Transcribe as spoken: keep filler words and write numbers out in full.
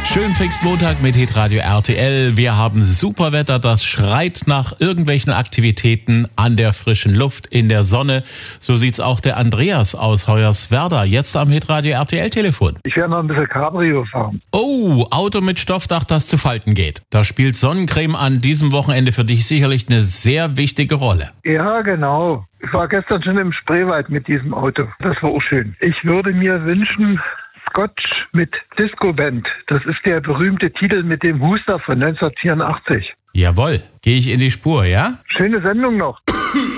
Schön fix Montag mit Hitradio R T L. Wir haben super Wetter, das schreit nach irgendwelchen Aktivitäten an der frischen Luft, in der Sonne. So sieht's auch der Andreas aus Hoyerswerda jetzt am Hitradio R T L-Telefon. Ich werde noch ein bisschen Cabrio fahren. Oh, Auto mit Stoffdach, das zu falten geht. Da spielt Sonnencreme an diesem Wochenende für dich sicherlich eine sehr wichtige Rolle. Ja, genau. Ich war gestern schon im Spreewald mit diesem Auto. Das war auch schön. Ich würde mir wünschen, Scotch mit Disco Band. Das ist der berühmte Titel mit dem Huster von neunzehnhundertvierundachtzig. Jawohl, gehe ich in die Spur, ja? Schöne Sendung noch.